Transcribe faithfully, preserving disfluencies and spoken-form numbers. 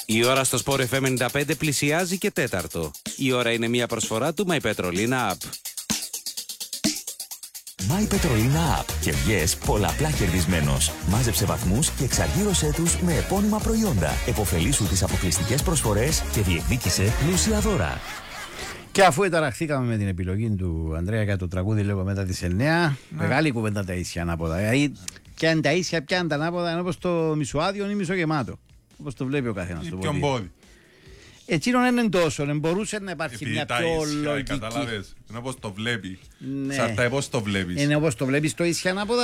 Η ώρα στο Sport εφ εμ ενενήντα πέντε πλησιάζει και τέταρτο. Η ώρα είναι μια προσφορά του My Petrolina App. My Petrolina App και βγες πολλαπλά κερδισμένος. Μάζεψε βαθμούς και εξαργύρωσέ τους με επώνυμα προϊόντα. Εποφελήσου τις αποκλειστικές προσφορές και διεκδίκησε πλούσια δώρα. Και αφού εταραχθήκαμε με την επιλογή του Ανδρέα για το τραγούδι λίγο μετά τις εννιά, ναι. Μεγάλη κουβέντα τα ίσια ανάποδα. Δηλαδή, ποια είναι τα ίσια, ποια είναι τα ανάποδα, είναι όπως το μισοάδιο ή μισογεμάτο. Όπως το βλέπει ο καθένας. Ή ποιον πόδι. Εκείνον δεν είναι τόσο, δεν μπορούσε να υπάρχει Επειδή μια τα πιο ίσια, λογική. Κατάλαβες, είναι όπως το βλέπει. Ναι. Σαν τα πώς το βλέπεις. Είναι όπως το βλέπεις το ίσια ανάποδα.